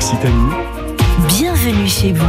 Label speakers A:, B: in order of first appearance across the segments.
A: Occitanie.
B: Bienvenue chez vous.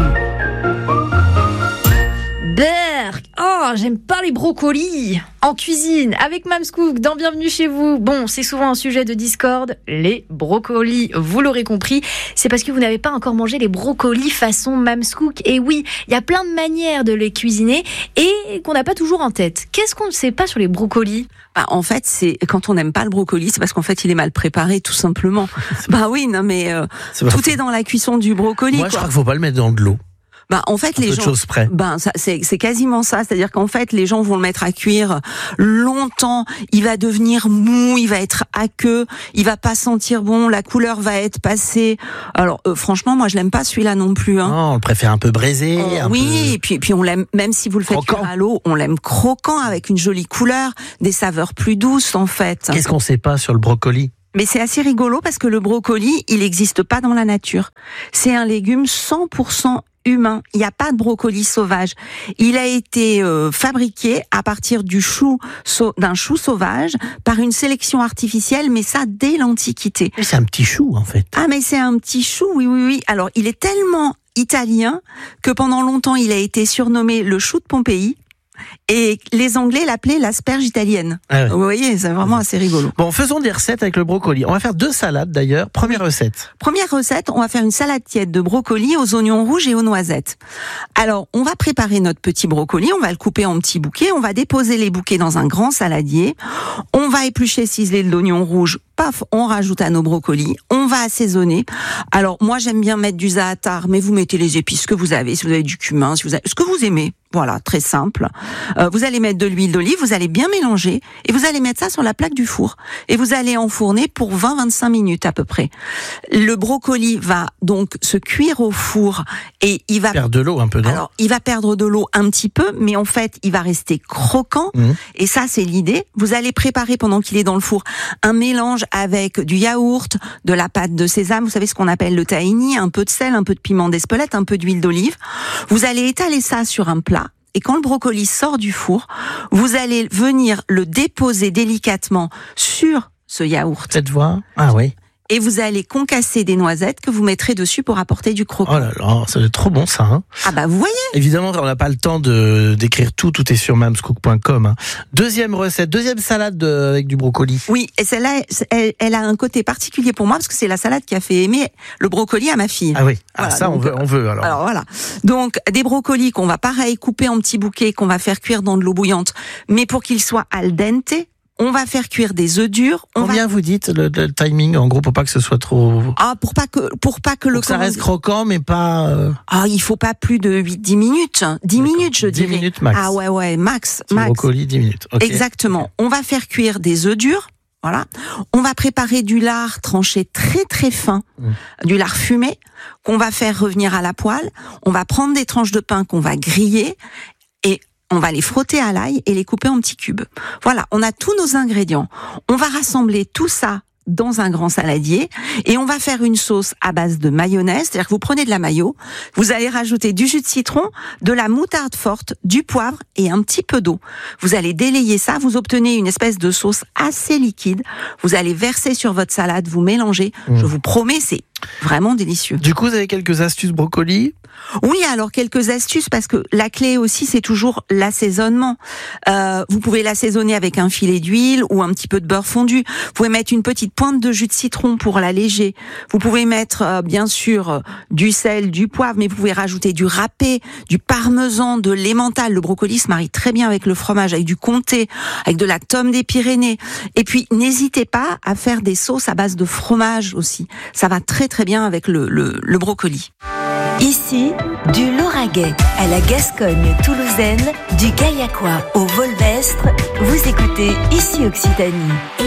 B: Berk, j'aime pas les brocolis. En cuisine, avec Mams Cook, dans Bienvenue chez vous. Bon, c'est souvent un sujet de discorde, les brocolis. Vous l'aurez compris, c'est parce que vous n'avez pas encore mangé les brocolis façon Mams Cook. Et oui, il y a plein de manières de les cuisiner et qu'on n'a pas toujours en tête. Qu'est-ce qu'on ne sait pas sur les brocolis ?
C: En fait, c'est quand on n'aime pas le brocoli, c'est parce qu'en fait, il est mal préparé, tout simplement. Oui, non, mais tout est dans la cuisson du brocoli.
D: Moi, je crois qu'il faut pas le mettre dans de l'eau.
C: En fait, les gens, c'est quasiment ça. C'est-à-dire qu'en fait, les gens vont le mettre à cuire longtemps. Il va devenir mou, il va être aqueux, il va pas sentir bon, la couleur va être passée. Alors, franchement, moi, je l'aime pas celui-là non plus. Hein.
D: Non, on le préfère un peu braisé.
C: Et puis on l'aime, même si vous le faites cuire à l'eau, on l'aime croquant avec une jolie couleur, des saveurs plus douces, en fait.
D: Qu'est-ce qu'on sait pas sur le brocoli ?
C: Mais c'est assez rigolo parce que le brocoli, il n'existe pas dans la nature. C'est un légume 100% humain. Il n'y a pas de brocoli sauvage. Il a été fabriqué à partir d'un chou sauvage par une sélection artificielle, mais ça dès l'Antiquité.
D: C'est un petit chou, en fait.
C: Mais c'est un petit chou, oui. Alors, il est tellement italien que pendant longtemps, il a été surnommé le chou de Pompéi. Et les Anglais l'appelaient l'asperge italienne.
D: Ouais.
C: Vous voyez, c'est vraiment assez rigolo.
D: Bon, faisons des recettes avec le brocoli. On va faire 2 salades d'ailleurs. Première recette, on va faire une salade tiède de brocoli aux oignons rouges et aux noisettes. Alors, on va préparer notre petit brocoli, on va le couper en petits bouquets, on va déposer les bouquets dans un grand saladier, on va éplucher, ciseler de l'oignon rouge, paf, on rajoute à nos brocolis, on va assaisonner. Alors, moi, j'aime bien mettre du za'atar, mais vous mettez les épices que vous avez, si vous avez du cumin, si vous avez ce que vous aimez. Voilà, très simple. Vous allez mettre de l'huile d'olive, vous allez bien mélanger et vous allez mettre ça sur la plaque du four. Et vous allez enfourner pour 20-25 minutes à peu près. Le brocoli va donc se cuire au four et il va perdre de l'eau un peu, non ?
C: Alors, il va perdre de l'eau un petit peu, mais en fait, il va rester croquant. Et ça, c'est l'idée. Vous allez préparer pendant qu'il est dans le four un mélange avec du yaourt, de la pâte de sésame, vous savez ce qu'on appelle le tahini, un peu de sel, un peu de piment d'Espelette, un peu d'huile d'olive. Vous allez étaler ça sur un plat. Et quand le brocoli sort du four, vous allez venir le déposer délicatement sur ce yaourt.
D: Faites voir. Ah oui.
C: Et vous allez concasser des noisettes que vous mettrez dessus pour apporter du croquant.
D: Oh là là, ça va être trop bon ça. Hein.
C: Vous voyez.
D: Évidemment, on n'a pas le temps d'écrire tout est sur mamscook.com. Hein. Deuxième recette, deuxième salade avec du brocoli.
C: Oui, et celle-là, elle a un côté particulier pour moi parce que c'est la salade qui a fait aimer le brocoli à ma fille.
D: Ah oui,
C: voilà,
D: ça donc, on veut alors.
C: Alors voilà, donc des brocolis qu'on va pareil couper en petits bouquets, qu'on va faire cuire dans de l'eau bouillante, mais pour qu'ils soient al dente. On va faire cuire des œufs durs.
D: Combien vous dites le timing, en gros, pour pas que ce soit trop...
C: pour pas que le...
D: ça reste croquant, mais pas...
C: il faut pas plus de 8-10 minutes. 10 minutes, je dirais.
D: 10 minutes max.
C: Ah ouais, max.
D: Brocoli, 10 minutes. Okay.
C: Exactement. On va faire cuire des œufs durs. Voilà. On va préparer du lard tranché très très fin, du lard fumé, qu'on va faire revenir à la poêle. On va prendre des tranches de pain qu'on va griller et on va les frotter à l'ail et les couper en petits cubes. Voilà, on a tous nos ingrédients. On va rassembler tout ça dans un grand saladier et on va faire une sauce à base de mayonnaise, c'est-à-dire que vous prenez de la mayo, vous allez rajouter du jus de citron, de la moutarde forte, du poivre et un petit peu d'eau. Vous allez délayer ça, vous obtenez une espèce de sauce assez liquide, vous allez verser sur votre salade, vous mélangez, je vous promets, c'est vraiment délicieux.
D: Du coup, vous avez quelques astuces brocoli ?
C: Oui, alors quelques astuces parce que la clé aussi c'est toujours l'assaisonnement. Vous pouvez l'assaisonner avec un filet d'huile ou un petit peu de beurre fondu. Vous pouvez mettre une petite pointe de jus de citron pour l'alléger. Vous pouvez mettre bien sûr du sel, du poivre, mais vous pouvez rajouter du râpé, du parmesan, de l'emmental. Le brocoli se marie très bien avec le fromage, avec du comté, avec de la tome des Pyrénées. Et puis n'hésitez pas à faire des sauces à base de fromage aussi. Ça va très très bien avec le brocoli.
B: Ici, du Lauragais à la Gascogne toulousaine, du Gaillacois au Volvestre, vous écoutez Ici Occitanie.